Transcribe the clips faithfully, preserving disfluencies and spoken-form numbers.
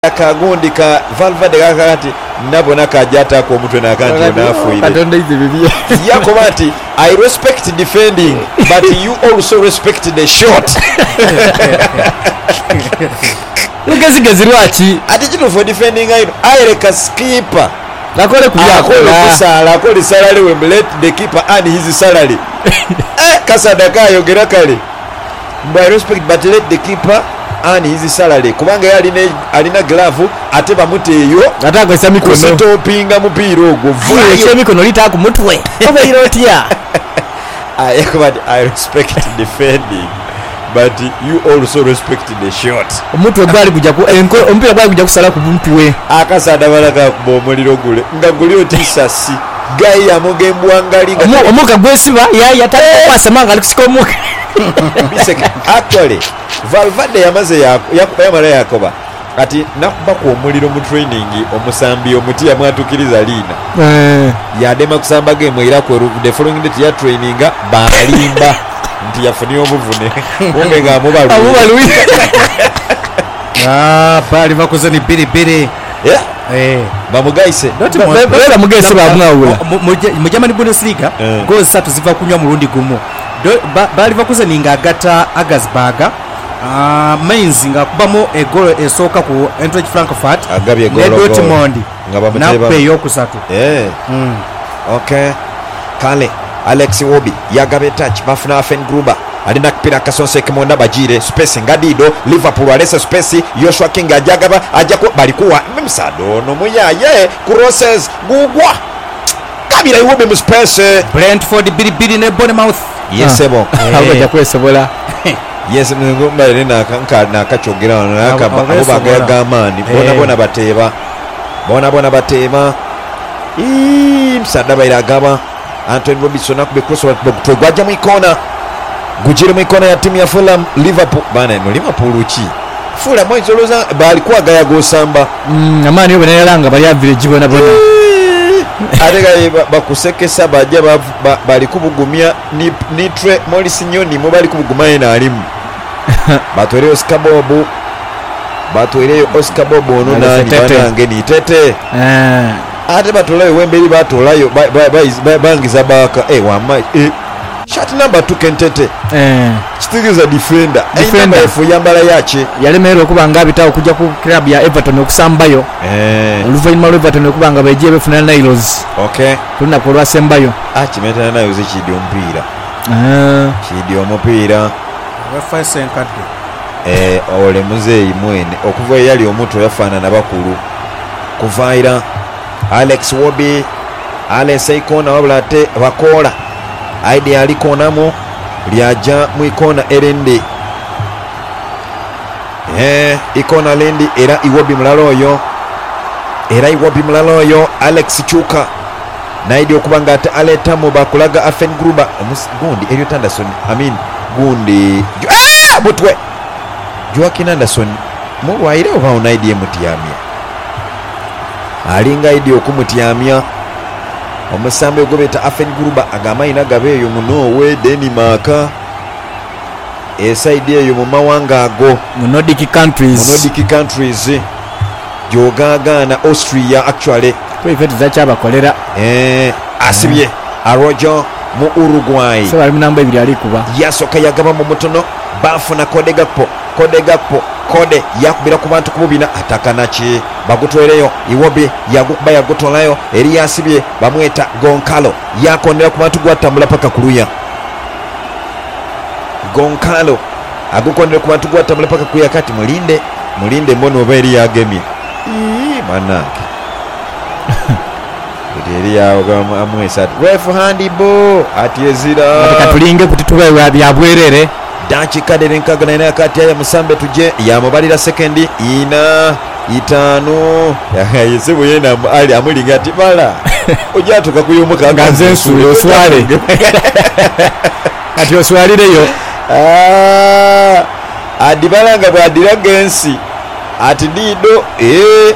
akagundi ka Valverde kakati nabona kajata ko mutwe nakanti onafuire katonda izi bibiye yakobati I respect defending but you also respect the shot ugezigezi lwaki ati kino for defending ayo ayereka skipper nakole kuyakola kusala akole salary we let the keeper earn his salary eh kasada kayogera kale I respect but let the keeper and his salary kubanga yali ne alina glove ate bamuteyo atakwesa mikono kusitopinga mupira ogwo vuye mikono lita ku mutwe oba irotia I I respect defending but you also respect the shot omutwe gwali kujja ku enko ompira gwali kujja kusala ku mutwe akasada balaka kubo omuliro gule nga guli otisasi gai ya mugembwangali nga omuka gwesiba ya yatakwasa manga alikusika omuka actually Valverde yamaze yakuba yamala yakoba ati nakuba ku omuliro mu training omusambi omuti yamwatukiriza lina eh yadema kusamba game era ko the following day ya training balimba nti yafuni obuvune omenga mubalu abubalu ah bali bakoze ni biri biri yeah eh bamugaise bela mugaise bamwawula mu German Bundesliga goal satu ziva kunywa mu rundi gumu bali bakoze ninga agata Augsburg ah Mainz nga kubamo e goal esoka ku Eintracht Frankfurt agabye goal ne Dortmund ngaba muteba na peyo kusatu eh mm. Okay kale Alex Iwobi yagabe touch bafuna Afen Gruber alina kupira kasonse kimonda bajire space ngadido Liverpool alesa space Joshua King ajagaba ajako balikuwa msado no muyaye crosses gugwa kabira Iwobi mu space Brentford biri biri ne Bournemouth yesebo abaja kwesebola yes ngomba lina kanka na kachogera na kaba abubaga gamani bona bona bateba bona bona bateba ii msada bairagaba Anthony Robinson akube crossword bogto gwaja mu ikona gujire mu ikona ya timu ya Fulham Liverpool bana no Liverpool uchi Fulham moizo loza bali kwa gaya go samba mm amani yobe nalanga bali avile jibona bona arega bakusekesa baje bali kubugumya ni nitre Morris Nyoni mo bali kubugumya na alimu batwere Oscar Bobo batwere Oscar Bobo no nani banange ni tete eh ate batolayo wembeli batolayo bangiza baka eh wama eh shot number two kentete eh kitigiza defender defender efu yambala yache yalemero kubanga bitawo kujja ku club ya Everton okusambayo eh oluvanyuma lwa Everton okubanga baje befuna Niles okay tulina kolwa sembayo achimetana nayo ze chidio mpira eh chidio mpira refa senkadde eh ole muzeyi mwene okuva yali omuto yafana nabakulu kuvaira Alex Wobi Alex ikona wabulate bakola aidi alikonamo lyaja mu ikona erende eh ikona lendi era Iwobi mulaloyo era Iwobi mulaloyo Alex Chuka naidi okubanga ate aleta mu bakulaga Afen Gruber omusgundi Elliot Anderson amin gundi ah mutwe Joaquin Anderson mulwaire oba onaidi emutiyamya alinga idi okumutiyamya omusambe ogobeta Afen Gruber agamaina gabeyo muno we Denmark esaidi eyo mu mawanga ago mu Nordic countries mu Nordic countries jogaga na Austria actually kwifete zachaba kolera eh asibye Arojo mu Uruguay so bali namba ibiri ali kuba yasoka yagaba mu mutono bafuna Kode Gakpo Kode Gakpo Kode yakubira ku bantu kubina atakanachi bagutwereyo Iwobi yagukuba yagutolayo eri yasibye bamweta Goncalo yakondera ku bantu gwatambula paka kuluya Goncalo agukondera ku bantu gwatambula paka kuya kati mulinde mulinde mbono oberi yagemye ii manake eri yawo amwesa ref handibo atiezira atatulinge kutituwe byabwerere Danchi kadere nkagana ina kati ya musambe tuje ya mabalira sekendi ina itano ya yesebo yena ali amulinga ati bala ojatuka kuyumuka nganzensu oswale ati oswalireyo ah adibalanga bwadira gensi ati dido eh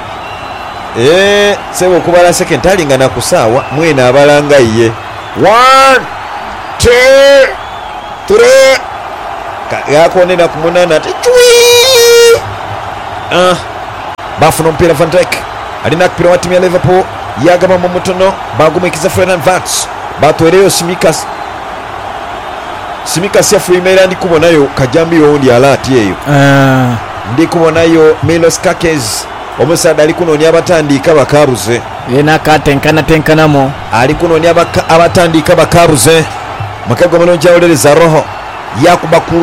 eh sebo kubala sekendi alinga na kusawa mwena abalanga ye one two three yakonena kumunana ati chui ah bafuna omupiira Van Dijk alina akupira wa timu ya Liverpool yagaba mu mutono bagumikiza Florian Wirtz batwereyo Simikas Simikas yafuimera ndi kubonayo kajambiro ndi alati eyo uh. ndi kubonayo Milos Kakez omusada ali kunonya abatandika bakabuze yena katenkana tenkanamo ali kunonya abatandika bakabuze makago malonja olereza roho yakuba ku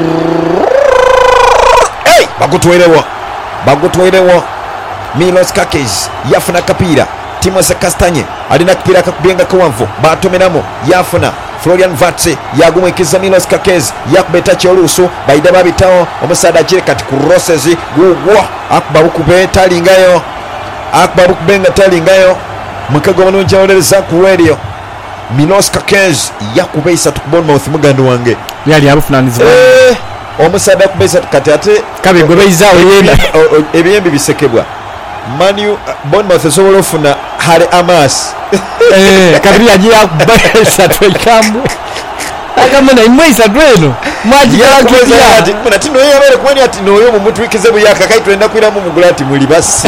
hey bagutwerewo bagutwerewo Milos Kakez yafuna kapira Timose Kastanye alina kapira akakubenga kawanvu batomenamo yafuna Florian Wirtz yagumwekiza Milos Kakez yakubeta kyolusu baida babitawo omusada akire kati ku roses gugwa akubabukube talingayo akubabukubenga talingayo mukago manonja olereza ku radio Milos Kakez yakubeisa tukubonmouth mugando wange yali abufunaniza eh omusada kubeisa kati ate kabigwe beizawo yena ebiyembi bisekebwa Manu Bournemouth esobola ofuna Hare Amas eh kabiri agiye kubaisa twekambu akamana imweisa tweno mwaji yakubeza ati kuna tino yabere kwani ati noyo mu mutu wikize buyaka kai twenda kwira mu mugulati muri basi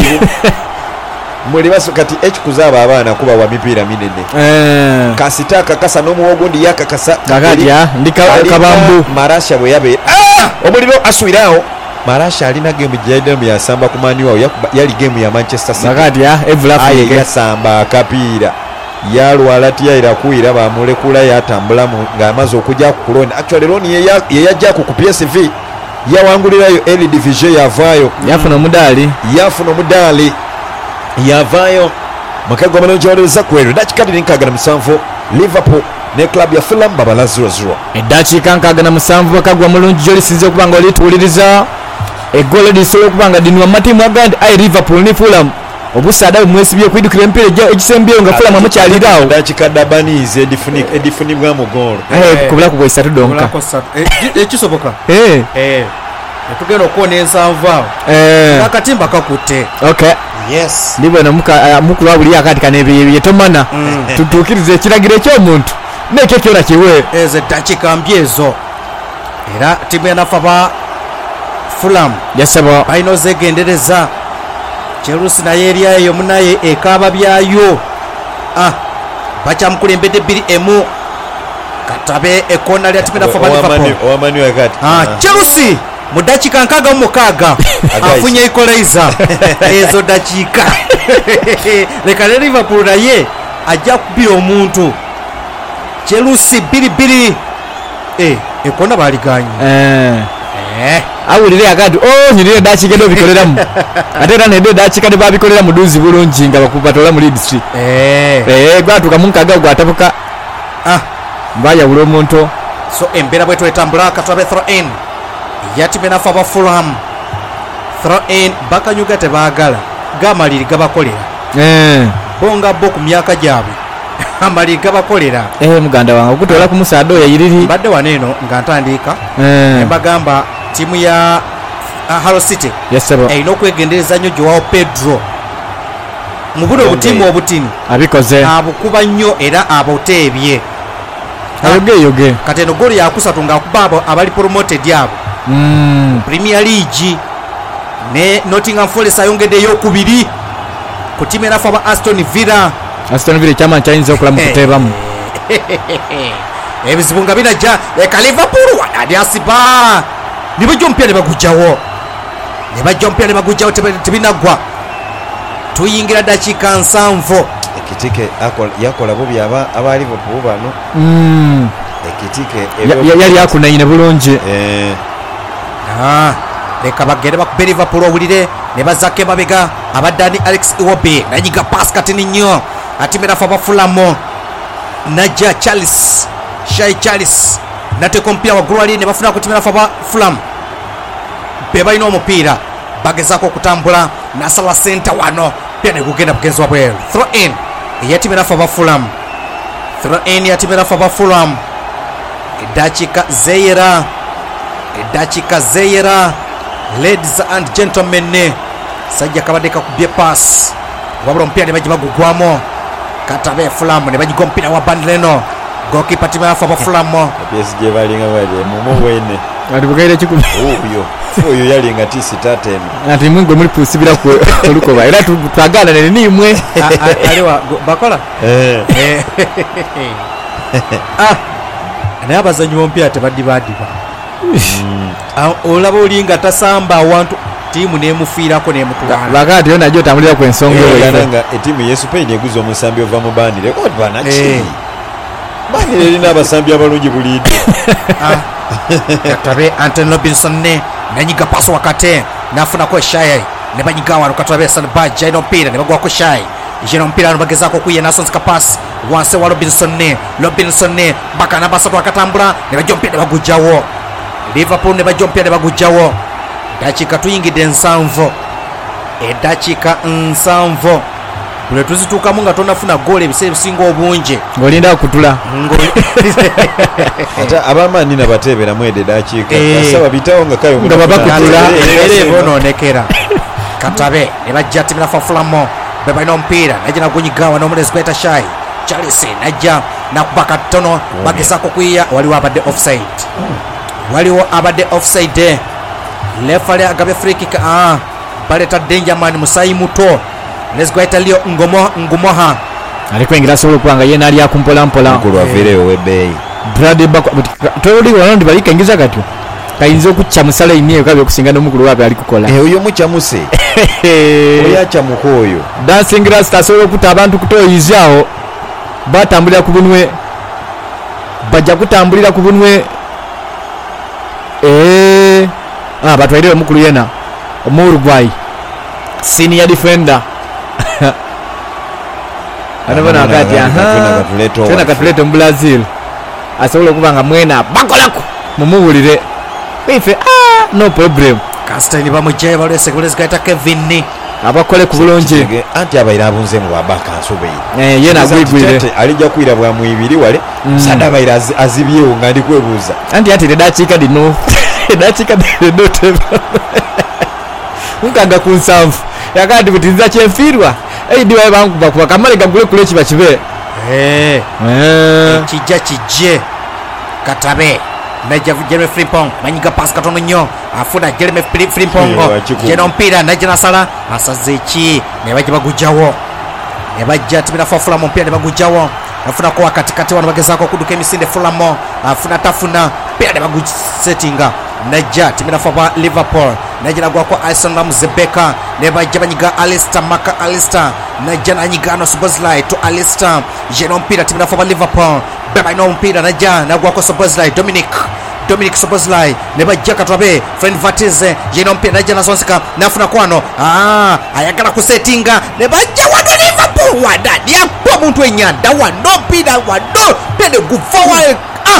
muri baso kati ekikuzaba abana kuba wa mipira minene eh kasitaka kasa no muwogo ndi yaka kasa gagadia ndika kabambu Marasha bwe yabe ah omuliro aswirawo Marasha alina game jayidemu ya samba kumani wao yali game ya Manchester City gagadia evula aye ya samba kapira yalwala tiyaira kuira bamulekula yatambula ng'amaze okujja ku kuloni actually loni ye yajja ku P S V yawangulirayo L division yavaayo yafuna mudali yafuna mudali yavaayo makago malonja oleza kwero dakikadiri nkagana musanvu Liverpool ne club ya Fulham babala zero zero edakika nkagana musanvu bakagwa mulungi jolisize kubanga olituuliriza egolo lisobola kubanga dinwa matimu agandi ai Liverpool ni Fulham obusada mwesibye kwidukira empira egisembyeyo nga Fulham amukyalirawo dakika dabanize edifunik edifunibwa mu goal eh kubula ku isatu donka ekisoboka eh eh tugenda okuona ensanvu awo eh akatimba kakutte okay yes ndibona muka mukulu abuli akati kanebye tomana tutukirize ekiragiro ekyomuntu neke kyona kiwe eze dakika mbyezo era timu yanafa ba Fulham yasaba baino zegendereza Chelsea naye eriayo munaye ekaba byayo ah bacha mukulembedde biri emu katabe ekona lya timu yanafa ba Liverpool owamani wakati ah Chelsea mu dakika nkaga mu mukaga afunye equalizer ezo dakika leka Liverpool naye ajja kubira omuntu Chelsea biri biri eh ekona baliganye eh eh awulire agadi oh nyirire dakika do bikoleramu ate era ne dakika de babikolera muduzi bulungi nga bakubatola mu Leeds Street eh eh gwatuka munkaga gwatabuka ah mbaya bulo omuntu so embera bwetu etambula katwabe throw in yati bena fa ba Fulham throw in bakanyuga tebagala gamaliri gabakolera eh bonga bo ku myaka jabe amaliri gabakolera eh muganda wange okutola ku musado yayiriri badde waneno nga ntandika eh mbagamba timu ya uh, Hull City yesebo eyina okwegendereza nnyo Joao Pedro mu buno obutimu obutini abikoze abukuba nnyo era aboteebye ayogeyoge kati eno goli yakusatu ng'akuba abo abali promoted abo mm. Premier League ne Nottingham Forest ayongeddeyo okubiri ku timu enafu aba Aston Villa Aston Villa kyama kyayinza okulamu kuteebamu ebizibu nga binajja leka Liverpool wadadi asiba ne bajja omupira ne bagujjawo ne bajja omupira ne bagujjawo tebinagwa tuyingira dakiika nsanvu ekitike yakola bubi aba Liverpool bano mm. ekitike yali akunanyine bulungi eh. ah. leka bagende bakube Liverpool owulire ne bazako emabega abaddani Alex Iwobi nanyiga pass katini nnyo atimerafu abafulamu najja Charles Shai Charles nateka omupiira waggulu wali ne bafuna kutimerafu abafulamu be balina omupiira bagezaako okutambula nasala center wano pia ne gugenda bugenzi wa bweru throw in eyatimerafu abafulamu throw in yatimerafu abafulamu edakika zeera edakika zeera ladies and gentlemen sajja kabadde kakubye pass wabula omupiira ne bajja bagugwamu katabe Fulham ne bajiga omupiira wa bandileno goalkeeper timu yafu abafulamu P S G balinga bali mumu bwene ati bugaire kikumi oyo oyo yali nga tisi tateno ati mwe muri pusibira ku olukoba era twagana ne nimwe aliwa bakola eh ah naye abazanyi bompira tebadibadiba olaba olinga tasamba awantu tiimu nemufiirako nemutwala bagati yo najjo tambulira ku ensonga eyo nga etimu yesu payine eguza omusambi ova mu bandire koti banaki bandire erina abasambi abalungi bulidde katabe Anthony Robinson ne nanyiga paso wakate nafunako eshayi ne banyiga wano katabe sanbaja ino mpira ne bagwako shayi jino mpira no bagezako kuye nasonzi kapasi wanse wa Robinson ne Robinson ne bakana basatu wakatambula ne bajjo mpira ne bagujawo Liverpool ne bajjo mpira ne bagujawo dakika tuyingidde nsanvu edakika nsanvu bule tuzituukamu nga tonafuna goal ebiseera ebisinga obungi ng'olinda kutula ate abamaani nabateeberamu ede dakiika asaba bitawo nga kayo nga babakutula era bonoonekera katabe ne bajja timira fafulamo be balina omupiira najja nagunyigawa n'omulezi gweta shayi Chelsea najja nakuba katono bagezaako kuyiya waliwo abadde offside waliwo abadde offside lefale agabye free kick ah baleta Dangerman musayi muto let's go italio ngomo ngumoha aliko ingira solo kwanga yena ali akumpola mpola kulwa vile webei brad bako toli wanondi balika ingiza katyo kayinzo kucha musala imye kabe kusingana mukulu wapi ali kukola eh uyo mucha muse oyacha mukoyo dancing rasta solo kuta abantu kutoyizao batambulira kubunwe bajja kutambulira kubunwe eh ah batwaire mukulu yena Uruguay senior defender anabona akati aha tena katuleto mu Brazil asobola kubanga mwena bakolako mumuwulire ife ah no problem Castagne bamujjaye balese kulezi gaita Kevin ni abakole ku bulungi anti abayira abunze mu babaka nsobe eh yena gwigwire alijja kwira bwa mwibiri wale sada bayira azibyewo ngandi kwebuza anti ati dachika dino dachika dino unkaga kunsanvu yakati butinza chefirwa eidi wae bangu bakuba kamale gagule kule kiba kibe eh eh kijja kijje katabe najja Jeremy Frimpong manyiga pass katono nnyo afuna Jeremy Frimpong jeno mpira najja nasala asazechi ne bajja bagujawo ne bajja timira fafula mu mpira ne bagujawo afuna kwa katikati wano bagezako kuduka emisinde fulamo afuna tafuna mpira ne bagusettinga najja timira fa Liverpool najja nagwa kwa Alisson Ramsebeka ne bajja banyiga Alistair Maka Alistair najja nanyiga no Szoboszlai to Alistair jeno mpira timira fa Liverpool beba ino mpira najja nagwa kwa Szoboszlai Dominic Dominic Szoboszlai ne bajja katwabe friend Vatize jeno mpira najja nasonsika nafuna kwano ah ayagala kusettinga ne bajja wano Liverpool wadadi apo muntu enyanda wano mpira wano pende gufawa ah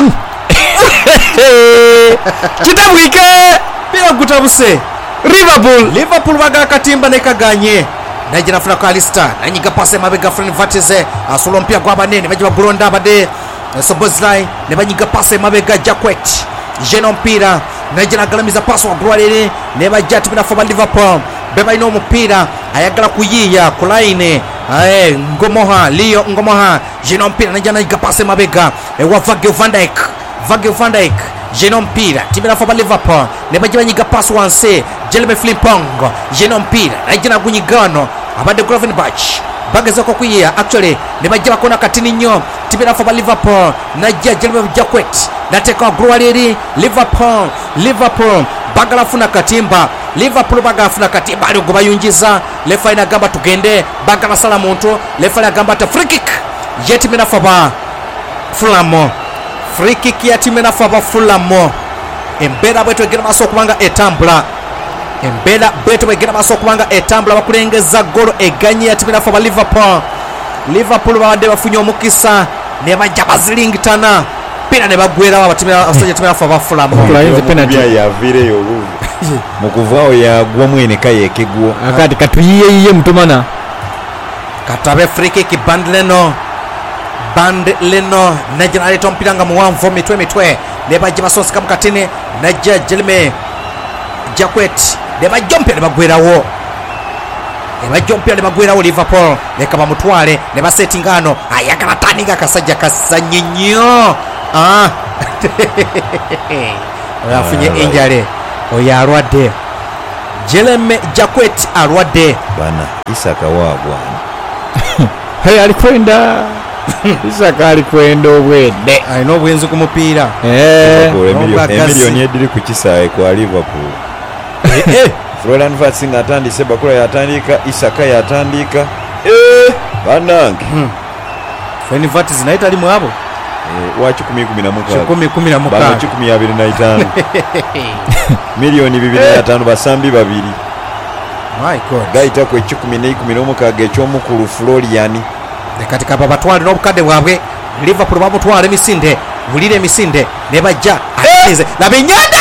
kitabwike pira gutabuse Liverpool Liverpool baga katimba ne kaganye najja nafuna kwa Alistair nanyiga passe mabega friend Vatize asolo mpira gwa banene bajja bulonda bade Szoboszlai ne banyiga passe mabega Jacquet jeno mpira najja nagalamiza passe wa Brwalere ne bajja timina fa Liverpool beba ino mpira ayagala kuyiya kulaine ae ngomoha Leo ngomoha jeno mpira najja nayiga passe mabega e wa Virgil van Dijk Virgil van Dijk jeno mpira timina fa Liverpool ne bajja banyiga passe wanse Jeremy Frimpong jeno mpira najja nagunyigano abade Gravenberch bagezako kuyiya actually ne bajja bakona katini nnyo timira fa Liverpool najja Jeremy Jacquet nateka Brwalere Liverpool Liverpool bagala funa katimba Liverpool bagala funa katimba ali gobayunjiza lefa ina gamba tugende bagala sala muntu lefa ina gamba ta free kick yetimina fa Fulham free kick yetimina fa Fulham embera bwetu egera maso kubanga etambula embera bwetu egera maso kubanga etambula bakulengeza golo eganye yetimina fa Liverpool Liverpool babadde bafunye omukisa ne bajja bazilingitana pena ne bagwera abatimira abasajja timira fa Fulham kulayinze penalty ya vire yo mukuvao ya gwa mwene kaye kegwo akati katuyiye yiye mutumana katabe free kick bandleno bandleno najja aleta mpira nga muwanvu mitwe mitwe ne bajja basonsika mukatini najja Jeremy Jacquet ne bajja mpira ne bagwerawo ne bajja mpira ne bagwerawo Liverpool leka bamutwale ne basettingano ayagala taninga kasajja kasanye nnyo ah oyo afunye Ah, enjale oyo alwadde Jeremy Jacquet alwadde bana Isaka wagwa hey alikwenda Isaka alikwenda obwedde alina obwenzi ku mupiira eh emiliyoni ediri ku kisaawe kwa Liverpool Florian Wirtz nga atandise Bakula yatandika Isaka yatandika eh banange Florian Wirtz naita ali mwabo wa kikumi kumi na mukaaga kikumi kumi na mukaaga bano kikumi abiri na itaano miliyoni bibiri na ttaano basambi babiri my god gaita ku ekikumi n'ekumi n'omukaaga eky'omukulu Florian kati kaba batwale n'obukadde bwabwe Liverpool bamutwala emisinde bulira emisinde ne bajja atize laba ennyanda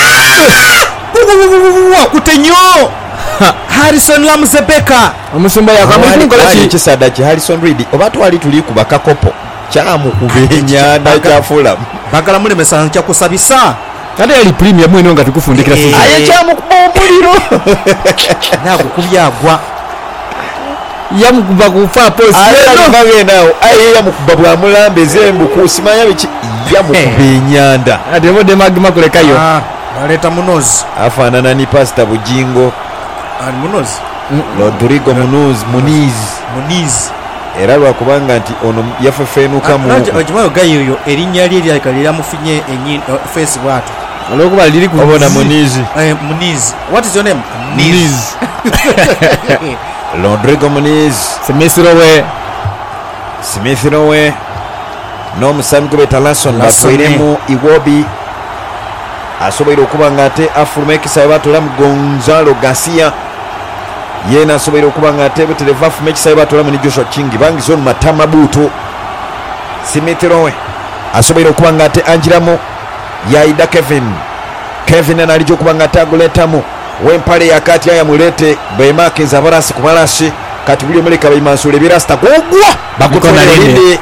akute nnyo Harrison Lamzebeka omusumba yakamulikola ki kisada ki Harrison Reed oba twali tuli ku bakakopo kyamukuba ennyanda kya Fulham bagala mulemesa kyakusabisa kati yali premium mwino nga tukufundikira Eh. aye kyamukuba omuliro nagukubya agwa yamukuba kufa post ayebagendawo aye yamukuba bwamulambeze embuku simanya biki yamukuba ennyanda ate bodde magima kulekayo Ah, baleeta munozi afaanana ni pasita Bujingo ali munozi Rodrigo Muniz Muniz munizi era lwakubanga nti ono yafefenuka mu okimayo gayoyo erinnya lye lyalika liramufinye face bwato olwokuba liri ku obona Muniz Eh, munizi what is your name Muniz. Rodrigo Muniz semesiro we Smith Rowe n'omusami gwe beta Lasson Lasson. batwairemu Iwobi asoboire okuba nga ate afuluma ekisawe batwala mu Gonzalo Garcia yena asoboire okuba nga ate butereva afuluma ekisawe batwala mu Joshua Kingi bangiza onu Matama Buto Smith Rowe asoboire okuba nga ate anjiramu yaida Kevin Kevin analijo okuba nga ate aguletamu wempale yakati ayamulete bemakinza abarasi ku malashi kati buli omuleka bayimansula ebirasita gogwa bakutwala Lende. Lende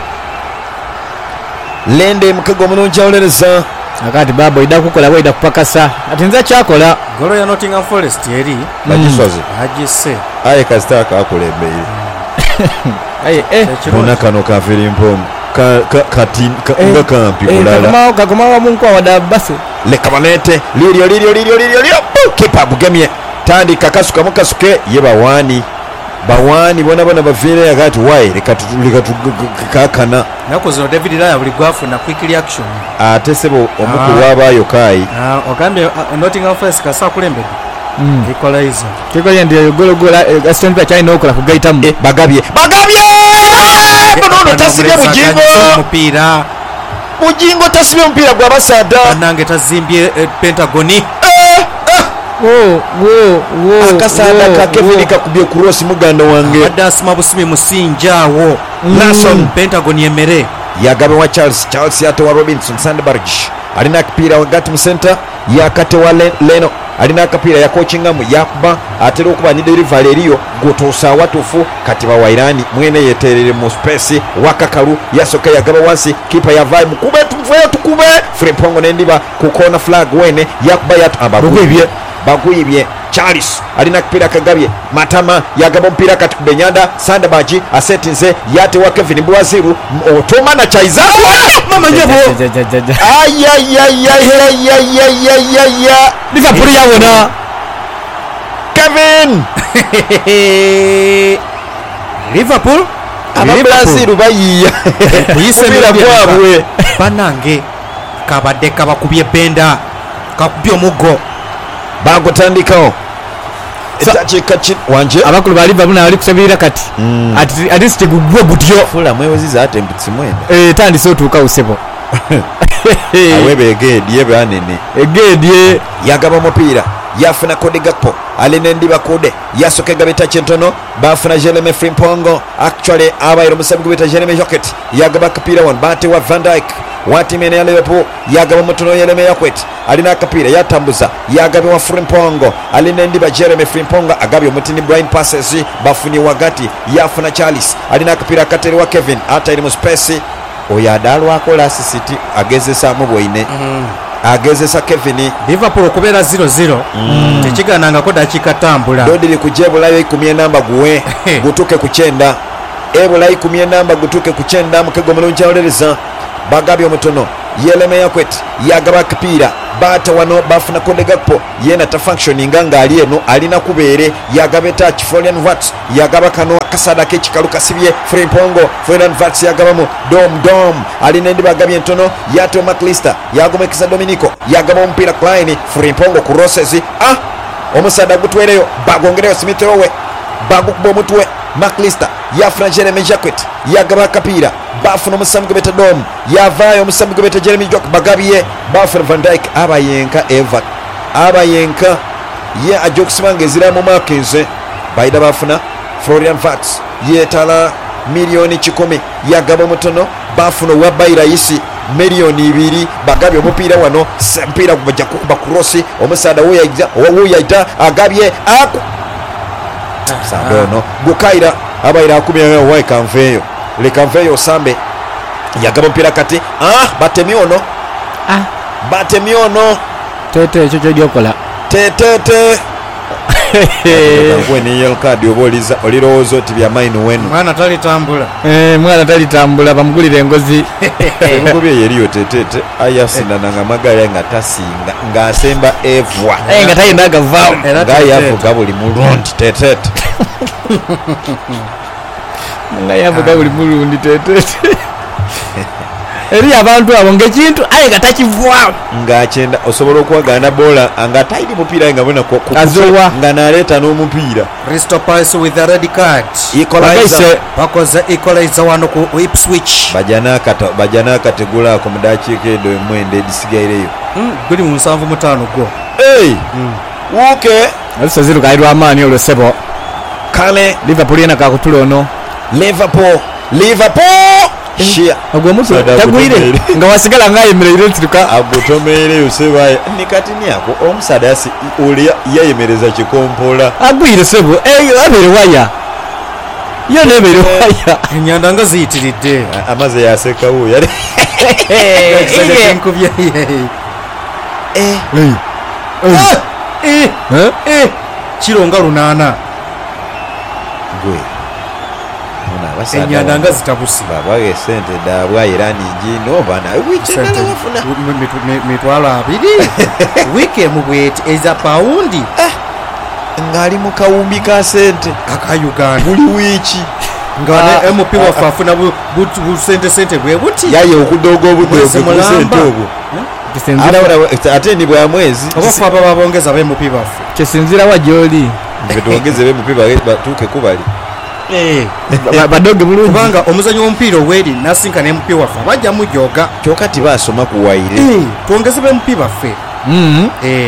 Lende mukego omulungi awulereza akati baba ida kukola bwaida kupakasa ati nza kyakola golo ya Nottingham Forest eri bagisoze agise aye kasita akakulembeire aye eh bona kano kafiri mpom kati nga kampi kulala kagoma kagoma wa mungu wa basi leka balete liryo liryo liryo liryo liryo kipa bugemye tandika kasuka mukasuke ye bawani bawani bona bona bavire agati wayi leka tutulika kakana nako zino David Raya buli gwafu na quick reaction ate sebo omukulu wabayo kai ah ogambye uh, Nottingham Forest kasa kulembedde mm equalizer kikoye ndiyo golo gola Aston Villa china okola kugaita mu eh, bagabye bagabye bono tasibye Bujingo mupira Bujingo tasibye mpira gwa basada anange tazimbye eh, Pentagoni wo wo wo akasada ka Kevin kakubye cross muganda wange adasima busimi musinjawo Lasson Pentagoni emere yagabe wa Charles Charles yate wa Robinson Sandberg alina akapira wagati mu center yakate wa Le- Leno alina akapira ya coachingamu yakuba atera okuba ni delivery eriyo gotosa watufu kati ba Wairani mwene yeterere mu space wakakalu yasoka yagaba wansi kipa ya vai mukube tumvuye tukube Frimpong nendiba ku corner flag wene yakuba yatu abagwibye bagwibye Charles alina kupira kagabye Matama yagaba mpira kati kubenyanda Sandberg asetinze yate wa Kevin Bwaziru otoma na chaiza mama nyebo ayayayayayayaya Liverpool yabona Kevin Liverpool Ababrazil bayiya kuyisemera gwabwe banange kabadde kabakubye benda kakubye omugo bagutandikawo etakiika ki wanje abakulu ba Liverpool nabali kusabirira kati ati ati sitegugwe gutyo fula mwewoziza ate mpitsi mwene eh tandise otuuka usebo awebegedi yebanene egedye yagaba omupiira yafuna kode Gakpo alina endiba kode yasoka egabeta kyentono bafuna Jeremy Frimpong actually abaire omusabi gubeta Jeremy Jacquet yagaba akapiira wano bate wa Van Dijk watimene ya Liverpool yagaba mutono Jeremy Jacquet alina akapiira yatambuza yagabe wa Frimpong alina endiba Jeremy Frimpong agabye omutini Brian passes bafuni wagati yafuna Charles alina akapiira akatere wa Kevin ataire mu space oyo adalwako lasisiti agezesa mu bwoine agezesa Kevin Liverpool okubeera zero zero tekiganangako dakiika tambula dodiri kujja ebulayo ikumi enamba guwe gutuke ku kyenda ebulayo ikumi enamba gutuke ku kyenda mukego mulungi awulereza bagabye omutono Jeremy Jacquet yagaba akapiira baata wano bafuna Cody Gakpo yena ta functioninga ngaali eno alina kubeere yagaba touch Florian Wirtz yagaba kano akasada k'ekikalu kasibye Frimpong Florian Wirtz yagabamu dom dom alina endiba agabye entono yato McAllister yagomekeza Dominico yagaba omupiira Klein Frimpong ku Roses ah omusada gutwereyo bagongereyo Smith Rowe bagukuba omutwe McAllister yafuna Jeremy Jacquet yagaba akapiira bafuna omusambi gwe beta Dom yavaayo omusambi gwe beta Jeremy Jok bagabye bafuna Van Dijk abayenka Eva abayenka ye ajja okusibanga eziramu makinze baida bafuna Florian Wirtz yetala miliyoni kikumi yagaba mutono bafuna owabayi Raisi miliyoni ibiri bagabye omupiira wano sempiira bajja kukuba kurosi omusada wuyaita agabye aku sadono gukaira abaira akumya wa kanveyo le kanveyo sambe yagaba mpira kati ah batemiono ah batemiono tete ekyo kyokola tetete ngwe ni yellow card oboliza olirowooza oti bya mine wenu mwana talitambula eh mwana talitambula bamugulira engozi ebigobye yeriyo tetete ayasinana nga magala nga tasinga ng'asemba evwa eh nga tayinda agavaawo nga yavuga buli mulundi tetete nga yavuga buli mulundi tetete eri abantu abo ng'ekintu aye nga takivaawo ng'akyenda osobola okwagana bola nga tayiri mupiira nga bwena azowa nga naleeta n'omupiira Crystal Palace with a red card equalizer bakoze equalizer wano ku Ipswich bajja n'akategulaako mu dakiika edo emwenda edisigaireyo guli mu nsanvu mutaano gwo ei wuke alisozirugairwa amaani olwo sebo kale Liverpool yena kakutula ono Liverpool Liverpool shia ogwo muso tagwire nga wasigala ngayemereire ntiruka agutomeereyo sebaye ni katini ako omusada yasi oli yayemereza kikompola agwire sebo eyo abere waya yo nebere waya enyanda nga ziyitiridde amaze yasekawo yali enkubye eh eh eh kironga lunaana gwe enyanda nga zitabusi babaye sente dabwa era ningi no bana wichenala wafuna mitwalo abiri wiki emu bweti eza paundi ngali mu kawumbi ka sente aka Uganda buli wiki nga M P wafafuna bu sente sente bwe buti yaye okudogo obudogo sente obwo ate ni bwa mwezi abafa baba bongeza ba M P bafu kisinzira wajoli betwongeze ba M P batuke kubali eh badoge bulungi kubanga omuzanyo w'omupiira oweri nasinka ne M P wafa bajja mujoga kyokka tibasoma kuwaire eh tuongeze ba M P baffe mhm eh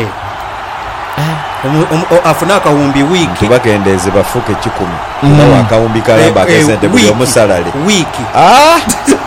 afuna akawumbi wiki tubakendeeze bafuke kikumi kuba akawumbi kalamba akasente buli omusalale wiki ah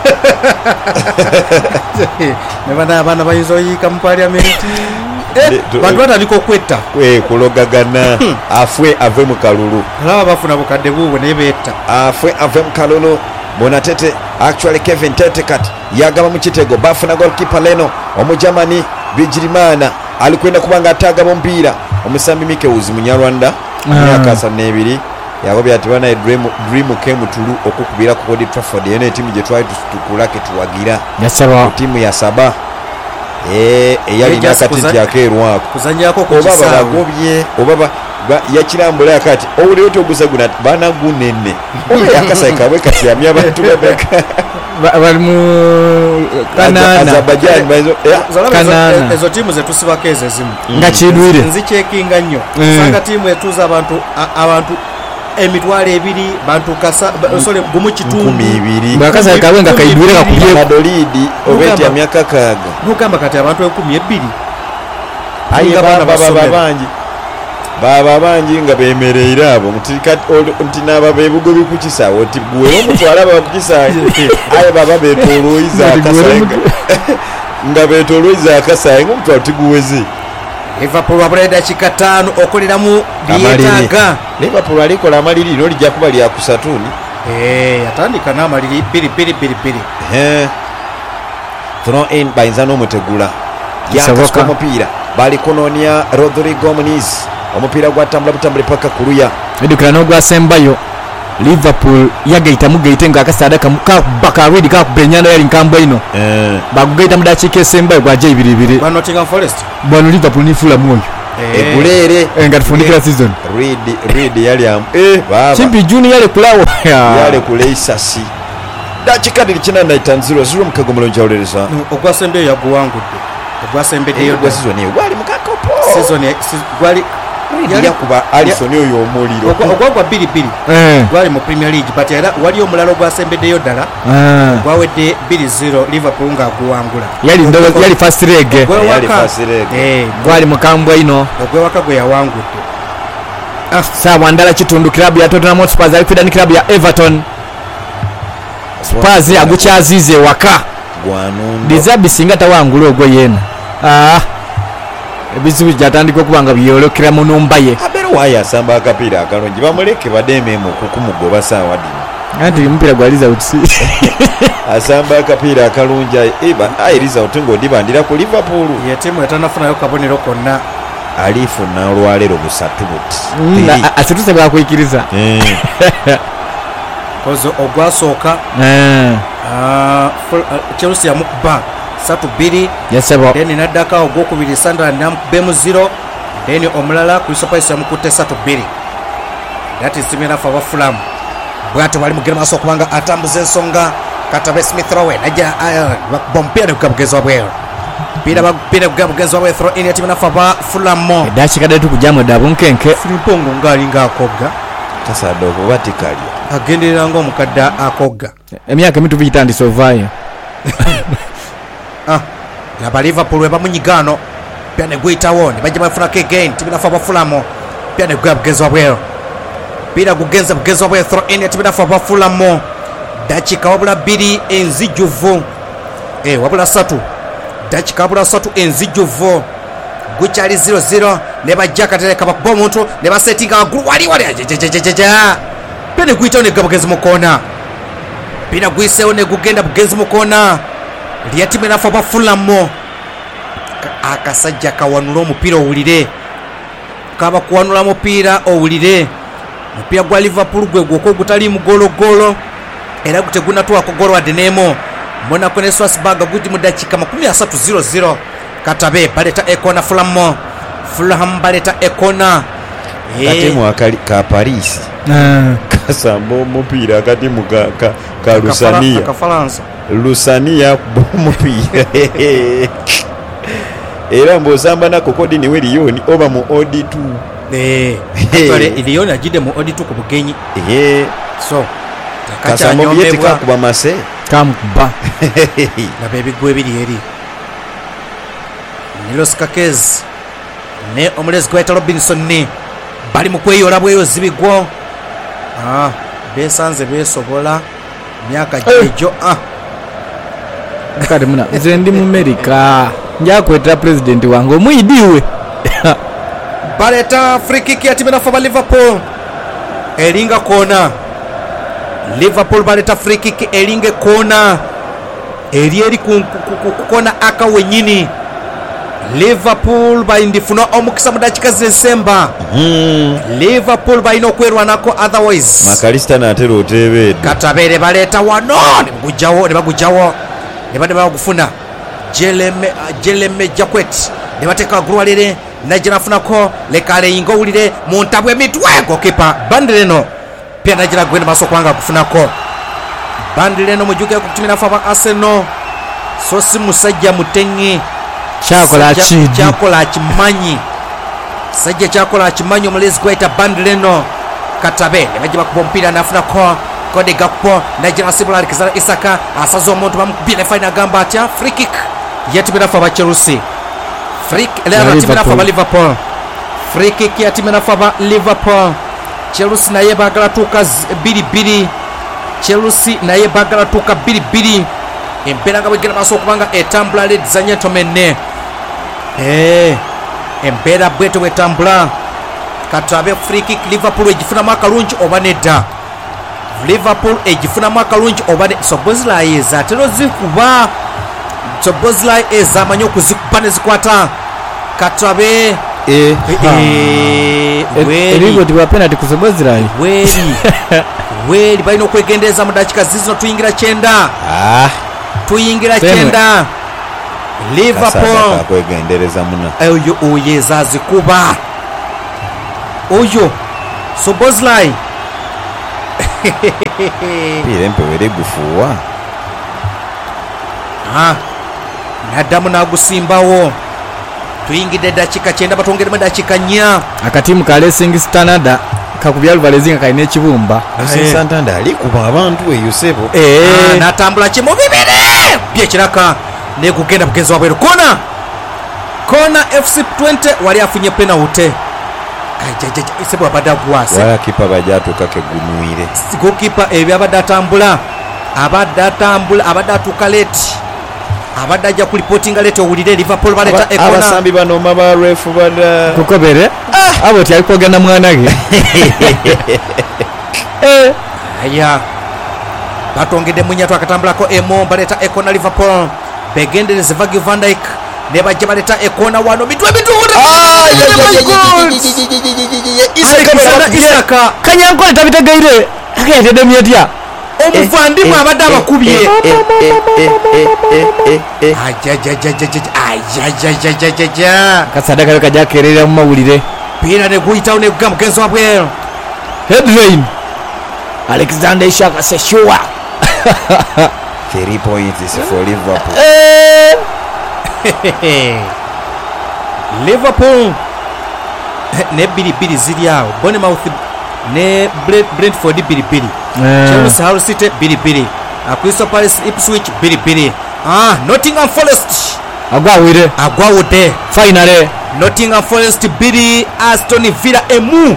ne bana abana bayinza oyika mu parliament bantu batandika okwetta kulogagana afwe ave mu kalulu alaba bafuna bukadde buubwe naye beetta afwe ave mu kalulu bonatete actually Kevin Tete kat yagaba mu kitego bafuna goalkeeper leno omujamani Bigirimana alikwenda kubanga atagaba omupiira omusambi Mikeuzi munyarwanda myaka asatu n'ebiri yagobya ati bana dream dream came tulu okukubira ku Old Trafford yene timu gye twali tukulake tuwagira yasaba timu ya saba eh eyali nakatiti akerwako kuzanyako ko obaba bagobye obaba yakirambula yakati owuli otogusa guna bana gunenne oyo yakasayika bwe kati yamya abantu babeka bali mu Kanana Azerbaijan bazo Kanana ezo timu zetu sibakeze zimu nga kidwire nzichekinga nnyo sanga timu etuza abantu abantu emitwale ebiri bantu kasa sole gumu kitundu ibiri bakasa kawenga kaidwire kakubye Madolidi obeti ya myaka kaga nukamba kati abantu ekumi ebiri ayiga bana baba bangi baba bangi nga bemereira abo nti naba bebugo bikukisawo oti gwe omutwala baba kukisawo aye baba betoloiza akasayenga nga betoloiza akasayenga omutwala tiguweze Liverpool wabuleda kikatano okoleramu byetaga Liverpool alikola amaliri no lijja kuba lya kusatuni eh atandika na amaliri pili pili pili pili eh throw in bayinzano mutegula yakaswa mupira bali kononia Rodrigo Muniz omupiira gwatambula butambule paka kuruya edukira no gwasembayo Liverpool yagaita mugaite nga akasada kamuka bakaridi ka kubenyana yali nkambwa ino eh bagugaita mudachike esemba gwaje ibiribiri Ba Nottingham Forest bwana Liverpool ni Fulham oyo egulere engatufundikira season read read yali am eh baba chimpi junior yale kulawo yale kuleisasi dakika dili china na itanziro zero mukago mulonja olereza ogwasembe yaguwangudde ogwasembe deyo gwa season ye wali mukakopo season gwali read yakuba Alisson oyo omuliro ogwagwa bili bili gwali mu Premier League but era wali omulalo gwasembedeyo ddala gwawedde bili zero Liverpool nga aguwangula yali ndo yali first leg yali first leg eh gwali mukambwa ino ogwewaka gwe yawangudde ah sawa ndala kitundu club ya Tottenham Hotspur ali kwida ni club ya Everton Spurs aguchazize waka gwanundo dizabi singa tawangula ogwo yena ah ebizibu jatandika okubanga byolokera mu numba ye abero waya samba akapira akalonji bamuleke bademe mu kukumugoba sawa dino anti mpira gwaliza uti asamba akapira akalunja eba ayiriza utungo dibandira ku Liverpool ye timu etanafuna yo kabonero konna alifu na olwalero busatu buti asituse bakwikiriza eh kozo ogwasooka eh ah Chelsea yamukuba satu biri yesebo then naddaka ogwokubiri Sunderland namukubemu zero then omulala Crystal Palace yamukutte satu biri that is simena for Fulham bwato bali mugera maso kubanga atambuza ensonga Katabe Smith Rowe najja bompera kugabugezwa bwe pira bagpira kugabugezwa bwe throw in yatimena for Fulham dachi kadatu kujamo dabu nkenke Frimpong ngali nga akogga kasado vertically agenderera ngo mukadda akogga emyaka mitu vitandise ovayo ah laba Liverpool bamunyigano pia ne gwitawo ne bajja bafuna ke again tibina fa Fulham pia ne gwabugezwa bwe pira kugenza bugezwa bwe throw in tibina fa Fulham dakika wabula biri enzijuvu eh wabula satu dakika wabula satu enzijuvu guchali zero zero ne bajja katereka bakbo muntu ne basetinga agulu wali wali jajajajaja pene gwitawo ne gabugezi mukona pina gwisewo ne gugenda bugezi mukona lyatimena fa Fulham akasajja kawanula omupira owulire kaba kuwanula mupira owulire mupira gwa Liverpool gwe gwoko gutali mugologolo era guteguna tuwa kugolo adenemo mbona kone Swasburg guti mu dakika makumi asatu zero zero Katabe baleta ekona Fulham Fulham baleta ekona katemu akali ka Paris kasambo mupira kati mukaka ka Lusania ka Faransa Lusania mupira era mbosamba na kokodi ni Willioni oba mu O D two eh atwale Willioni ajide mu O D two ku bugenyi eh so kasambo yete kakuba mase kamkuba na baby gwe biri eri Nilos Kakez ne omulezi gweta Robinson ne bali mu kweyola bweyo zibigwo ah besanze besobola myaka jejo ah kade muna nze ndi mu America njakweta president wange omuidiwe baleta free kick ya timu ya Liverpool elinga kona Liverpool baleta free kick elinge kona elieri kukona aka wenyini Liverpool bayindifuna omukisa mudachika zesemba mm. Liverpool bayino okwerwa nako otherwise Makalista na atero otebe Katabere baleta wano ne bagujawo ne bagujawo ne bade bagufuna Jeleme Jeleme Jakwet ne bateka grwalire najira funako lekale ingo ulire muntabwe mitwe gokipa bandireno pia najira gwenda maso kwanga kufunako bandireno mujuke kutumina fa Arsenal sosi musajja mutengi chakola chidi chakola chimanyi sajja chakola chimanyi omulezi kweta bandireno Katabe ne bajiba kubompira nafuna ko kode gapo najira sibula alikizana Isaka asazo omuntu bamubile final gamba atya free kick yatimira fa Chelsea free leo timina fa Liverpool free kick yatimina fa Liverpool Chelsea naye bagala tuka biri biri Chelsea naye bagala tuka biri biri empera ngabigera maso kubanga etambula led zanyetomene ne eh empera bweto wetambula Katabe free kick Liverpool ejifuna makalunji obaneda Liverpool ejifuna makalunji obane Sobozla yeza tero zikuba Sobozla eza manyo kuzikupane zikwata Katabe eh eh eligo tiwa penalty kusobozla weli weri balina okwegendereza mu dakika zizino. Tuyingira kyenda ah tuyingira kyenda. Liverpool akwegendereza muna oyo oyeza azikuba oyo Szoboszlai pira empewere gufuwa ah nadamu nagusimbawo. Tuyingidde dakika kyenda batongeremu dakika nnya. akatimu ka Racing Standard kakubya Alvarez nga kalina ekibumba. Santanda ali kuba abantu eyo sebo Ah, natambula kimu bibiri bye kiraka ne kugenda bugenzi wabweru. Kona kona F C twenty wali afunye penalty. Ajajaja sebo abada gwase wala kipa bajatuka kegunwire goalkeeper ebyo abadde atambula abadde atambula abadde atuuka late abadde ajja ku reportinga late. Owulire Liverpool baleta ekona abasambi banoma ba ref bada kukobere abo ti alikwogana mwana ge eh aya batongedde munyatu akatambulako emo baleta ekona Liverpool begendereze Virgil van Dijk ne bajja baleta ekona wano mitwe mituude Isaka kanyankole tabitegeire akayatedde myetya omuvandimu abadde abakubye ajajajajajaja kasadaka kajakerera mu mawulire pira ne guyitawo ne gugamba mugenzi wabwe headline Alexander Ishaka Seshua three points for Liverpool Liverpool ne bilibili ziri awo. Bournemouth ne Brentford bilibili. Chelsea Hull City bilibili. Crystal Palace Ipswich bilibili. Ah, Nottingham Forest agwawire agwawude finally. Nottingham Forest bili Aston Villa emu.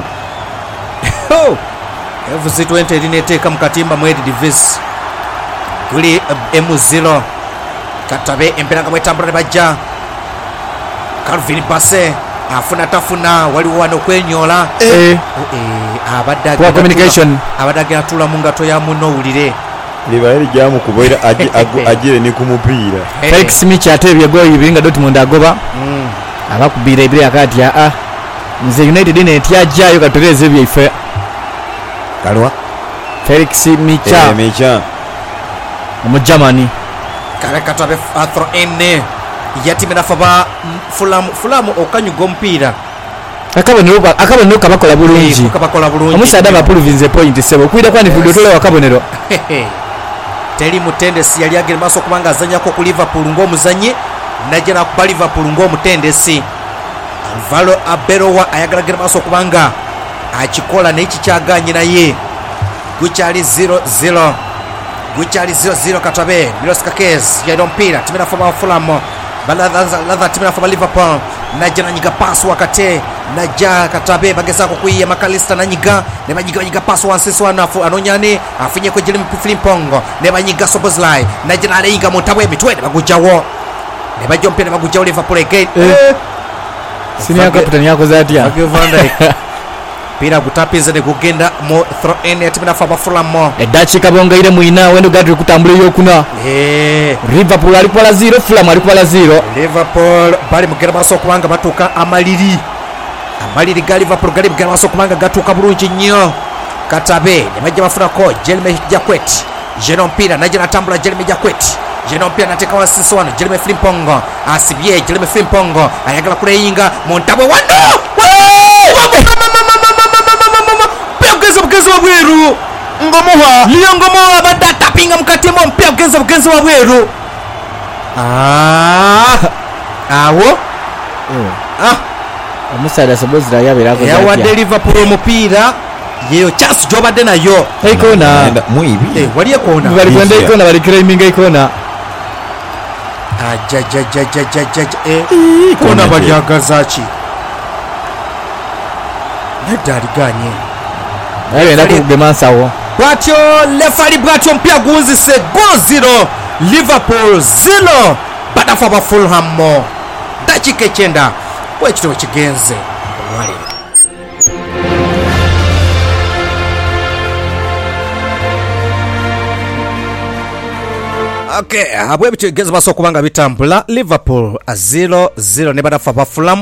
F C twenty lineteeka mu katimba mu Eredivisie tuli emu zero. Katabe empera nga bwetambula ne bajja Calvin Bassey afuna tafuna waliwo wano kwenyola eh abadde kwa communication abadde agenda tula mu ngato ya muno owulire libaeri jamu kubaira agire ni kumupiira Felix Michi atebye goal ibiri nga Dortmund agoba abakubira ibiri akati a nze United ne tyajjayo katereze byaife kalwa Felix Micha eh Micha mu Germany kale Katabe athro ene yatimira faba Fulham Fulham okanyuga omupiira akabonero akabonero kabakola bulungi kabakola bulungi omusaada bapuluvinze point sebo kwida kwani video tole wakabonero teri mutendesi yali agenda maso kubanga azanyako ku Liverpool ng'omuzanyi najja ku Liverpool ng'omutendesi Alvaro Arbeloa ayagala agenda maso kubanga akikola n'eki kyaganye naye gukyali zero zero gukyali zero zero. Katabe Milos Kakez yali mpira timira faba Fulham baladha timira faba Liverpool najja nanyiga pass wakate najja Katabe bagezako kuiya Makalista nanyiga ne banyiga banyiga pass wansi wanafu anonyane afinye ko Jeremy Frimpong ne banyiga Szoboszlai najja nalenga mutabwe mitwe bagujawo ne bajja mpira bagujawo Liverpool again eh senior captain yako zatia pira gutapize ne kugenda mu throw in yatimira faba Fulham edachi kabongaire muina wendo gadri kutambula yokuna eh Liverpool alikuwa zero Fulham alikuwa zero Liverpool bali mugera maso kubanga batuka amaliri amaliri ga Liverpool gali mugera maso kubanga gatuka bulungi nnyo. Katabe ne bajja bafuna ko Jeremy Jacquet Jeron Pira najja natambula Jeremy Jacquet Jeron Pira nateka wa sisi wano Jeremy Frimpong asibye Jeremy Frimpong ayagala kuleyinga montabwe wano pegeza bugezi wabweru ngomuha liyongomoa abadde atapinga mukatimo mpya bugezi bugezi wabweru ah awo ah omusaada Szoboszlai yabirako yawadde Liverpool omupiira yeyo chance gyobadde nayo ikona muibi eh wali ekona bali kwenda ikona bali claiming ikona ajajajajajaja eh ikona bali agazachi nedali ganye ayenda kugemansawo bwatyo lefali bwatyo mpya gunzise go zero Liverpool zero badafa ba Fulham dakika icyenda bwekitabo kigenze olwaliro. Okay, habwe bityo gezi baso kubanga bitambula Liverpool a zero zero ne badafa ba Fulham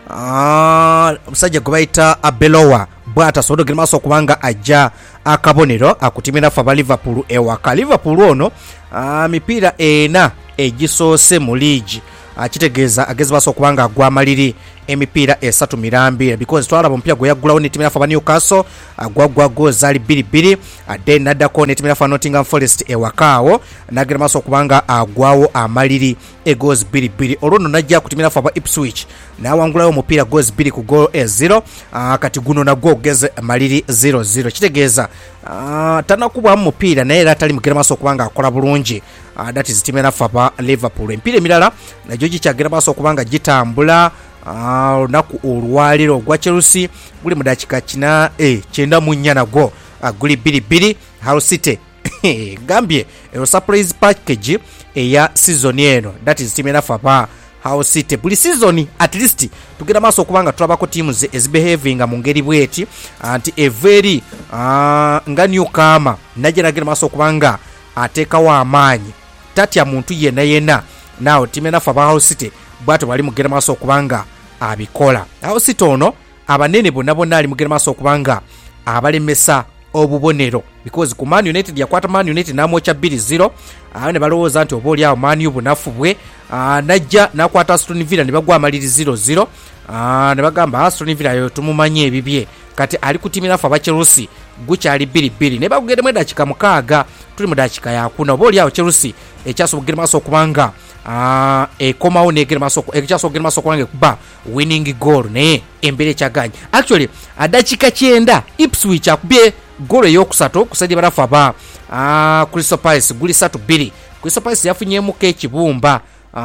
omusajja gwe bayita Abelowa bwata asobola okugenda maaso okubanga ajja akabonero akutimira ffe aba Liverpool ewaka. Liverpool ono mipiira ena egisoose mu liigi kitegeeza agezi maaso okubanga agwamaliri emipiira esatu mirambire because twalaba omupiira gwe yaggulawo n'ettimira ffe aba Newcastle agwaggwago zaali bbiri bbiri then naddako n'ettimira ffe Nottingham Forest ewakaawo nagenda maaso okubanga agwawo amaliri egozi bbiri bbiri. Olwo nno najja kutimira ffe aba Ipswich n'awangulawo omupiira gozi bbiri ku goal e zero kati guno nagwo ogeze maliri zero zero kitegeeza tanakubwamu mupiira naye era atali mugenda maaso okubanga akola bulungi that is timira ffe aba Liverpool. Empiira emirala nagyo gikyagenda maaso okubanga gitambula olunaku olwaliro ogwa Chelsea guli mu dakiika kina kyenda mu nnya nagwo guli bbiri bbiri. Hull City gambye ero surprise package eya season eno that is timira ffe aba Hull City. Buli season at least tugenda maaso okubanga tulabako teams ezibehavinga mu ngeri bweti anti every nga newcomer najja nagenda maaso okubanga ateekawo amaanyi tatya muntu yenna yenna naawe timira ffe aba Hull City bwato bali mugenda maaso okubanga abikola. Hull City ono abanene bonna bonna ali mugenda maaso okubanga abalemesa obubonero because ku Man United yakwata Man United namwocha bbiri zero awo ne balowooza nti oba oli awo Man U bunafu bwe najja nakwata Aston Villa ne bagwa amaliri zero zero ne bagamba Aston Villa yo tumumanye ebibye kati ali kutimira ffe aba Chelsea gukyali bbiri bbiri ne bagugendemu eddakiika mukaaga tuli mu dakiika yakuna oba oli awo Chelsea ekyasobola okugenda maaso okubanga ekomawo negenda maaso ekyasobola okugenda maaso okubanga ekuba winning goal naye embeera ekyaganye actually addakiika kyenda Ipswich akubye goal eyokusatu kusajja barafu aba Crystal Palace guli satu bbiri. Crystal Palace yafunyemuko ekibumba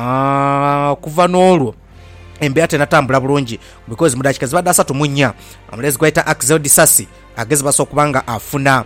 kuva n'olwo embeera tenatambula bulungi because mu dakiika zibadde asatu mu nnya omulezi gwayita Axel Disasi agezi maaso okubanga afuna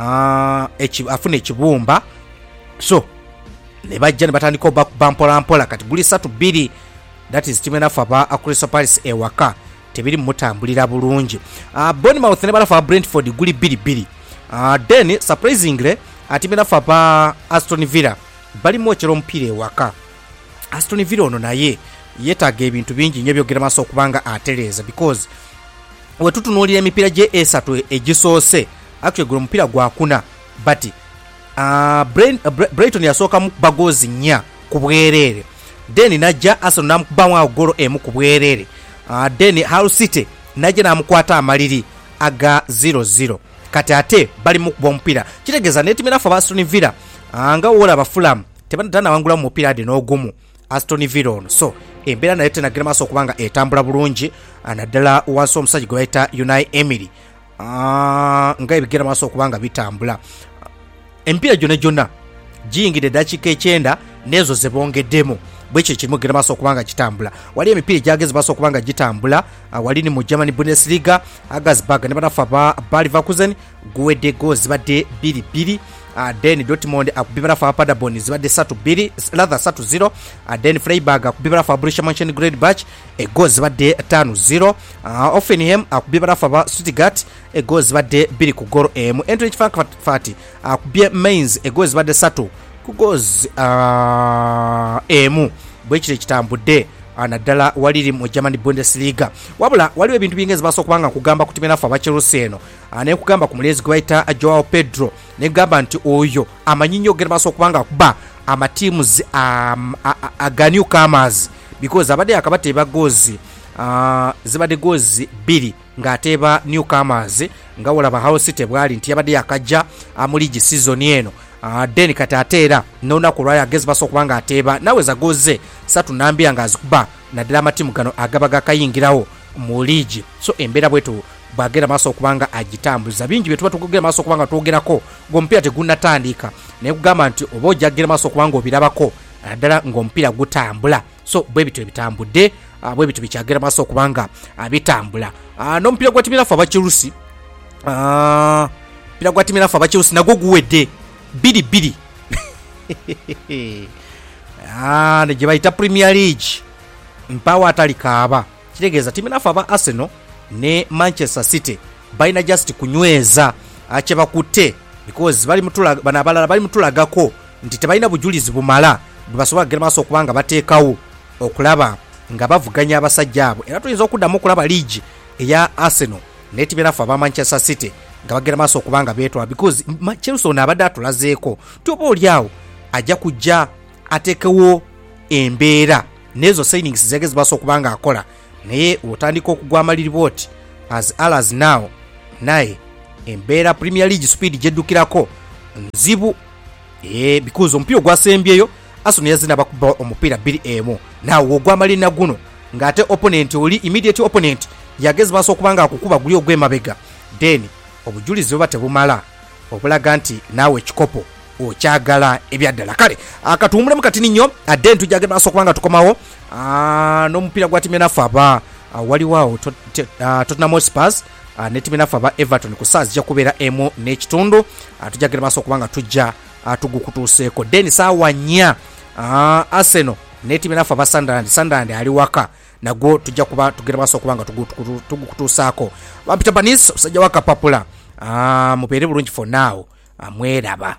afuna ekibumba so ne bajja ne batandika okuba mpola mpola kati guli satu bbiri that is timena ffe aba Crystal Palace ewaka tebiri mutambulira bulungi. Bournemouth ne balafa Brentford guli bbiri bbiri. Then surprisingly atimena ffe aba Aston Villa bali mwokyera omupiira ewaka. Aston Villa ono naye yeetaaga ebintu bingi nnyo byogera maaso okubanga atereeza because wetutunuulira emipiira gye esatu egisoose actually guno omupiira gwakuna but uh, Brighton yasookamu bagoozi nnya ku bwereere then najja Arsenal namukubamu awo golo emu ku bwereere uh, then Hull City najja namukwata amaliri aga zero zero kati ate bali mukuba omupiira kitegeeza neetimira ffe aba Aston Villa uh, nga woolaba Fulham tebanawangula mu mupiira ade n'ogumu Aston Villa ono so embeera naye tenagenda maaso okubanga etambula bulungi naddala wansi omusajja gwe bayita Unai Emery nga ebigenda maaso okubanga bitambula. Empiira gyonna gyonna giyingidde eddakiika ekyenda n'ezo ze bongeddemu bwekyo kirimu genda maaso okubanga kitambula. Wali emipiira egyagezi maaso okubanga gitambula wali ni mu German Bundesliga Augsburg ne banaffe aba Bayer Leverkusen guwedde go zibadde bbiri bbiri. Uh, then Dortmund akubibira fa Paderborn zibadde satu bbiri latha satu zero. Uh, then Freiburg akubibira fa Borussia Mönchengladbach ego zibadde tano zero. uh, Offenheim akubibira fa Stuttgart ego zibadde bbiri ku golo emu. Eintracht Frankfurt akubye Mainz ego zibadde satu ku gozi uh, emu bwekire kitambudde naddala waliri mu German Bundesliga. Wabula waliwo ebintu bingi ezibasobola okubanga nkugamba ku timu yaffe aba Chelsea eno ne kugamba ku mulezi gwe bayita Joao Pedro ne gamba nti oyo amanyi nnyo gye basobola okubanga kuba amatiimuzi aga newcomers because abadde akabateeba goozi uh, zibadde goozi bbiri ng'ateeba newcomers nga wolaba Hull City bwali nti yabadde yakajja mu liigi season eno. Uh, then kati ateera n'olunaku olwali agezi basobola okubanga ateeba nawe zagoze satu nambira ng'azikuba naddala amatiimu gano agaba gakayingirawo mu liigi so embeera bwetu bwagenda maaso okubanga agitambuza bingi bye tuba tugenda maaso okubanga twogerako ng'omupiira tegunnatandika naye kugamba nti oba ojja kugenda maaso okubanga obirabako naddala ng'omupiira gutambula so bwe bityo bitambudde uh, bwe bityo bikyagenda maaso okubanga bitambula. uh, n'omupiira gwa timu yaffe aba Chelsea uh, omupiira gwa timu yaffe aba Chelsea nagwo guwedde bbiri bbiri. ah ne gye bayita Premier League mpawo atali kaaba kitegeeza timu yaffe aba Arsenal ne Manchester City balina just kunyweza kye bakutte because bali mutulaga bana abalala bali mutulagako nti tebalina bujulizi bumala bwe basobola kugenda maaso okubanga bateekawo okulaba nga bavuganya abasajja abo era tuyinza okuddamu okulaba liigi eya Arsenal ne ttiimu eraffe aba Manchester City nga bagenda maaso okubanga beetwala because Chelsea ono abadde atulazeeko tuba oli awo ajja kujja ateekewo embeera n'ezo signings zegezi baso okubanga akola naye otandika okugwa amaliribooti as all as now naye embeera Premier League speed gyeddukirako nzibu eh because omupiira gwasembyeyo Arsenal yazina bakuba omupiira bbiri emu naawe ogwamalina guno ng'ate opponent oli immediate opponent yagezi baso okubanga akukuba guli ogw'emabega then obujulizi bwe tebumala obulaga nti naawe ekikopo okyagala ebyaddala kale akatuumulemu katini nnyo adde ntujagenda maaso okubanga tukomawo n'omupiira gwa timu enaffe aba waliwo Tottenham Hotspur ne timu enaffe aba Everton ku saa zijja kubeera emu n'ekitundu tujagenda maaso okubanga tujja tugukutuuseeko then saawa nnya Arsenal ne timu enaffe aba Sunderland Sunderland ali waka nagwo tujja kuba tugenda maaso okubanga tugukutuusaako Peter Banis omusajja wa Kapapula mubeere bulungi for now mweraba.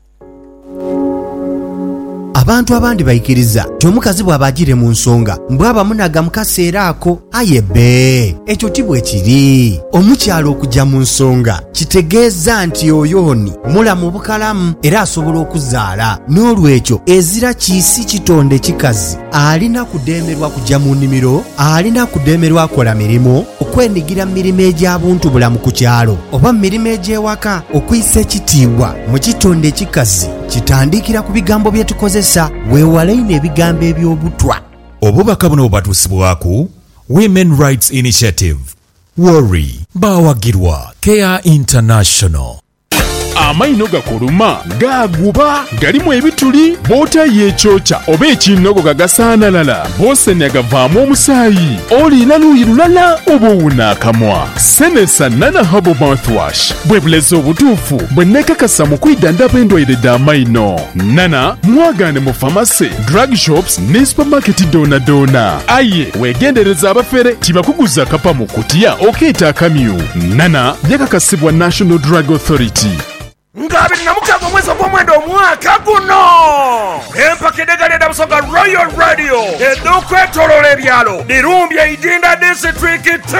Abantu abandi bayikiriza omukazi bw'abagire mu nsonga mbwaba munaga mukaseera ako ayebe ekyo tibwe kiri omukyalo okujja mu nsonga kitegeeza nti oyoni mulamu bukalamu era asobola okuzaala n'olwekyo ezira kiisi kitonde kikazi alina kudemerwa kujja mu nnimiro alina kudemerwa akola mirimu okwendigira mirimu egy'abuntu bulamu ku kyalo oba mirimu egy'ewaka okuyisa ekitiibwa mu kitonde kikazi kitandikira ku bigambo bye tukozesa weewaleine ebigambo eby'obutwa. Obubaka buno bubatuusibwaku Women Rights Initiative, Worry, baawagirwa Care International. Amaino gakuluma gaguba galimu ebituli bota yechocha oba ekinogo gagasaanalala bose negavaamu omusaayi olina luuyi lulala oba owuna akamwa senesa nana habo mouthwash bwe bulezi obutuufu bwe nekakasa mu kwidandaba endwaire d'amaino nana mwagaane mu famasi drug shops ne supermarket doona doona aye weegendereza abafere tibakuguza kapa mu kutiya okeeta akamyu nana byakakasibwa National Drug Authority. Ngabiri na mukago mwezi gw'omwenda omwaka guno empakedegaleeda busoga Royal Radio edd'okwetoloola ebyalo lirumbya idinda district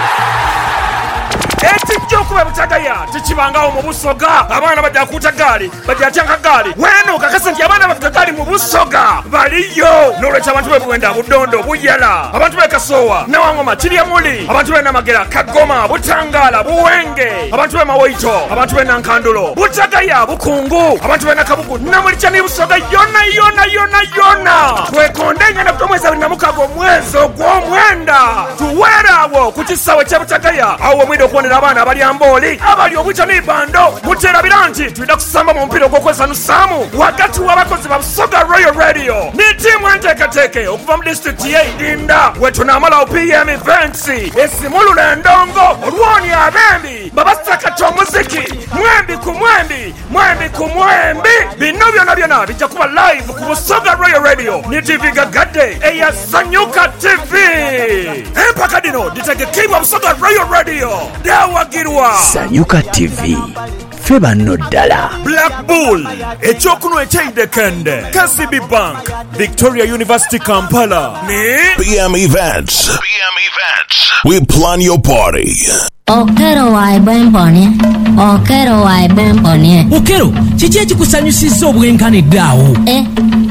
ekijja okuba butagaya tekibangawo mu busoga abaana bajja kuuta gaali bajja atyanga gaali weno kakasa nti abaana bavuga gaali mu busoga baliyo n'olwekyo abantu be buwenda budondo buyala abantu be kasoowa nawangoma kiryamuli abantu be namagera kagoma butangaala buwenge abantu be mawoito abantu be nankandulo butagaya bukungu abantu be nakabugu namulikya ne busoga yonna yonna yonna yonna twekonde ngenda kutomweza buli namukago omwezi ogw'omwenda tuweeraawo ku kisaawe kya butagaya awo omwida okuwonera abaana abali ambooli abali obwita n'ebando muteerabira nti tulina kusamba mu mupiira ogw'okwesanusaamu wakati w'abakozi ba busoga Royal Radio ne ttiimu enteeketeeke okuva mu disitulikiti y'Idinda we tunaamalawo P M events esimulula endongo olwoni abembi babasakata omuziki mwembi ku mwembi mwembi ku mwembi bino byonna byonna bijja kuba live ku busoga Royal Radio ne T V gagadde eya Sanyuka T V empaka dino ditegekebwa busoga Royal Radio dawagirwa Sanyuka T V ffe banno ddala. Black Bull ekyokunywa ekyeidekende K C B Bank Victoria University Kampala ne P M Events. P M Events. We plan your party. Okero wa ebempone Okero wa ebempone Okero kiki ekikusanyusizza obwenkaniddeawo eh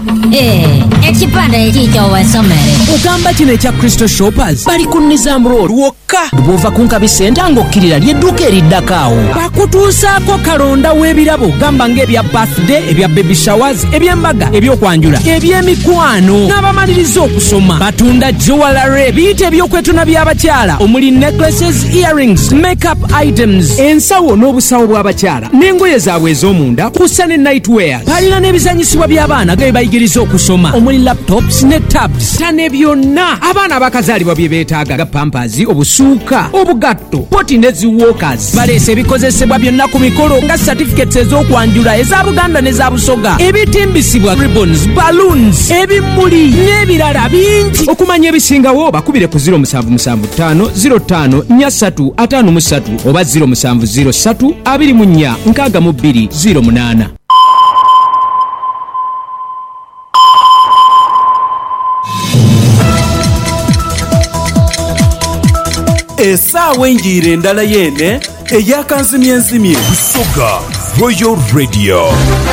eh ekipande ekikyo wesomere ogamba kino ekya Crystal Shoppers bali ku Nizam Road wokka bw'ova ku Nkabi Center ng'okkirira ly'edduuka eriddakaawo bakutuusaako kalonda w'ebirabo gamba ng'ebya birthday ebya baby showers eby'embaga ebyokwanjula eby'emikwano n'abamaliriza okusoma batunda jewelry biyite ebyokwetuna by'abakyala omuli necklaces earrings makeup items ensawo n'obusawo bw'abakyala n'engoye zaabwe ez'omunda kussa ne nightwear balina n'ebizanyisibwa by'abaana ge bayigiriza okusoma omuli laptops ne tabs tane byonna abaana abakazaalibwa bye beetaaga ga pampers obusuuka obugatto poti ne ziwalkers baleese ebikozesebwa byonna ku mikolo nga certificates ez'okwanjula eza Buganda n'eza Busoga ebitimbisibwa ribbons balloons ebimuli n'ebirala bingi okumanya ebisingawo bakubire ku zero seven seven five zero five four three ataano mu ssatu oba zero seven zero three two four six two zero eight. essaawa enjiira endala yene eyakanzimye nzimye Busoga Royal Radio.